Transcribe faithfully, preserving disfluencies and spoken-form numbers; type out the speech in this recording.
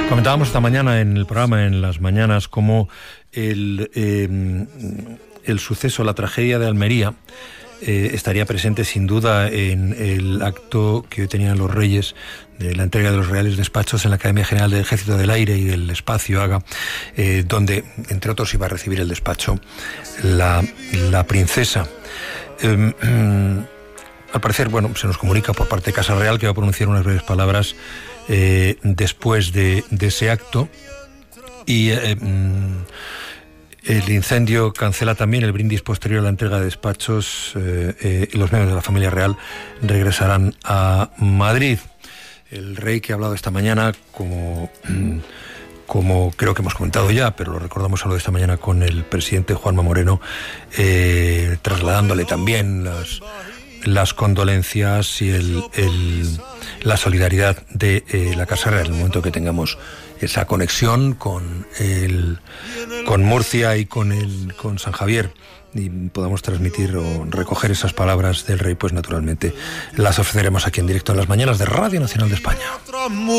Comentábamos esta mañana en el programa, en las mañanas, cómo el, eh, el suceso, la tragedia de Almería, eh, estaría presente sin duda en el acto que hoy tenían los Reyes de la entrega de los Reales Despachos en la Academia General del Ejército del Aire y del Espacio, Haga, eh, donde, entre otros, iba a recibir el despacho la, la princesa. Eh, eh, al parecer, bueno, se nos comunica por parte de Casa Real que va a pronunciar unas breves palabras eh, después de, de ese acto, y eh, el incendio cancela también el brindis posterior a la entrega de despachos, eh, eh, y los miembros de la familia real regresarán a Madrid. El rey, que ha hablado esta mañana, como, como creo que hemos comentado ya, pero lo recordamos, habló esta mañana con el presidente Juanma Moreno, eh, trasladándole también las, las condolencias y el, el, la solidaridad de eh, la Casa Real en el momento que tengamos esa conexión con, el, con Murcia y con, el, con San Javier, y podamos transmitir o recoger esas palabras del rey, pues naturalmente las ofreceremos aquí en directo en las mañanas de Radio Nacional de España.